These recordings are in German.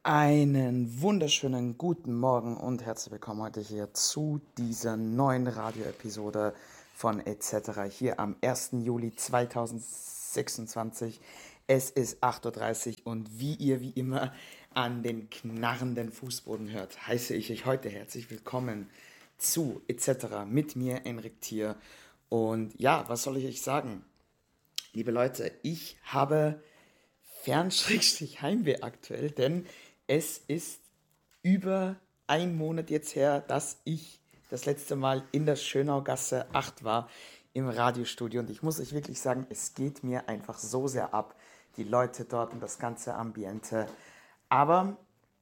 Einen wunderschönen guten Morgen und herzlich willkommen heute hier zu dieser neuen Radioepisode von etc. hier am 1. Juli 2026. Es ist 8:30 Uhr und wie ihr wie immer an den knarrenden Fußboden hört, heiße ich euch heute herzlich willkommen zu etc. mit mir, Enrik Thier. Und ja, was soll ich euch sagen? Liebe Leute, ich habe Fern-Heimweh aktuell, denn es ist über ein Monat jetzt her, dass ich das letzte Mal in der Schönaugasse 8 war im Radiostudio und ich muss euch wirklich sagen, es geht mir einfach so sehr ab, die Leute dort und das ganze Ambiente. Aber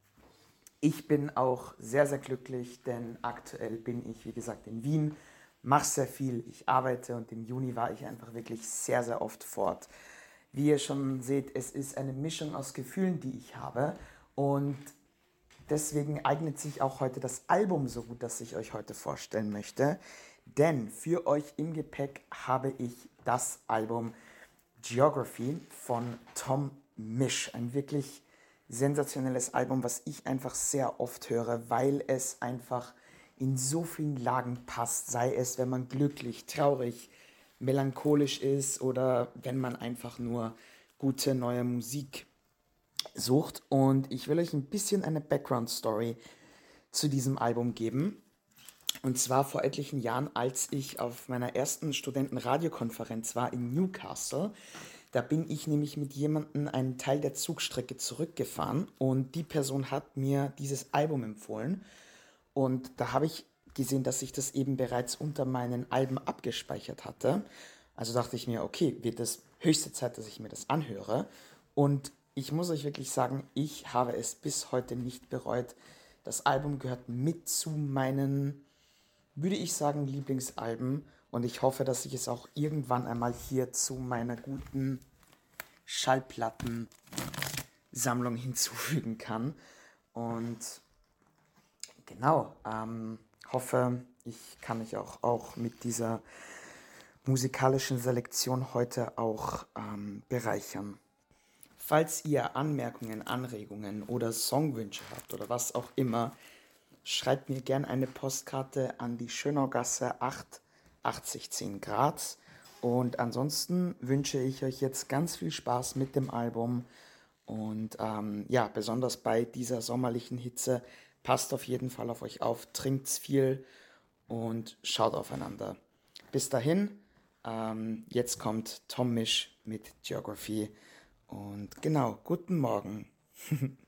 ich bin auch sehr, sehr glücklich, denn aktuell bin ich, wie gesagt, in Wien, mache sehr viel, ich arbeite und im Juni war ich einfach wirklich sehr, sehr oft fort. Wie ihr schon seht, es ist eine Mischung aus Gefühlen, die ich habe und deswegen eignet sich auch heute das Album so gut, das ich euch heute vorstellen möchte. Denn für euch im Gepäck habe ich das Album Geography von Tom Misch. Ein wirklich sensationelles Album, was ich einfach sehr oft höre, weil es einfach in so vielen Lagen passt. Sei es, wenn man glücklich, traurig, melancholisch ist oder wenn man einfach nur gute neue Musik sucht. Und ich will euch ein bisschen eine Background-Story zu diesem Album geben. Und zwar vor etlichen Jahren, als ich auf meiner ersten Studentenradiokonferenz war in Newcastle. Da bin ich nämlich mit jemandem einen Teil der Zugstrecke zurückgefahren und die Person hat mir dieses Album empfohlen. Und da habe ich gesehen, dass ich das eben bereits unter meinen Alben abgespeichert hatte. Also dachte ich mir, okay, wird es höchste Zeit, dass ich mir das anhöre. Und ich muss euch wirklich sagen, ich habe es bis heute nicht bereut. Das Album gehört mit zu meinen, würde ich sagen, Lieblingsalben. Und ich hoffe, dass ich es auch irgendwann einmal hier zu meiner guten Schallplattensammlung hinzufügen kann. Und genau, hoffe, ich kann mich auch mit dieser musikalischen Selektion heute auch bereichern. Falls ihr Anmerkungen, Anregungen oder Songwünsche habt oder was auch immer, schreibt mir gerne eine Postkarte an die Schönaugasse 8, 8010 Graz. Und ansonsten wünsche ich euch jetzt ganz viel Spaß mit dem Album. Und ja, besonders bei dieser sommerlichen Hitze, passt auf jeden Fall auf euch auf, trinkt's viel und schaut aufeinander. Bis dahin, jetzt kommt Tom Misch mit Geography. Und genau, guten Morgen.